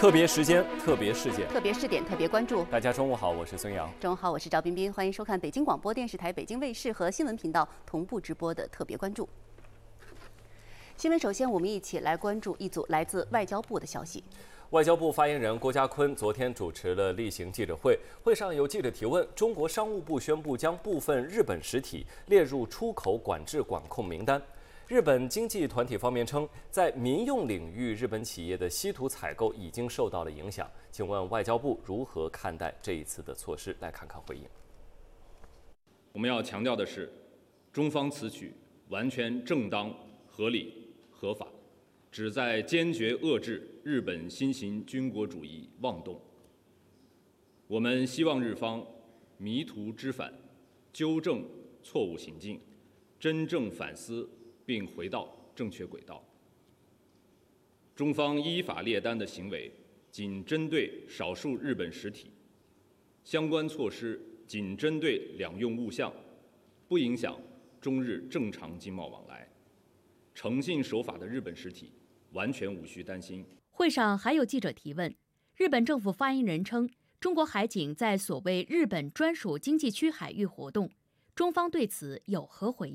特别时间、特别事件、 特别试点、特别关注。 大家中午好，我是孙阳。 中午好，我是赵彬彬，欢迎收看北京广播电视台北京卫视和新闻频道同步直播的特别关注。新闻首先，我们一起来关注一组来自外交部的消息。 外交部发言人郭家坤昨天主持了例行记者会，会上有记者提问，中国商务部宣布将部分日本实体列入出口管制管控名单。日本经济团体方面称，在民用领域，日本企业的稀土采购已经受到了影响。请问外交部如何看待这一次的措施？来看看回应。 我们要强调的是，中方此举完全正当、合理、合法，旨在坚决遏制日本新型军国主义妄动。我们希望日方迷途知返，纠正错误行径，真正反思并回到正确轨道。中方依法列单的行为仅针对少数日本实体，相关措施仅针对两用物项，不影响中日正常经贸往来。诚信守法的日本实体完全无需担心。 会上还有记者提问，日本政府发言人称，中国海警在所谓日本专属经济区海域活动，中方对此有何回应？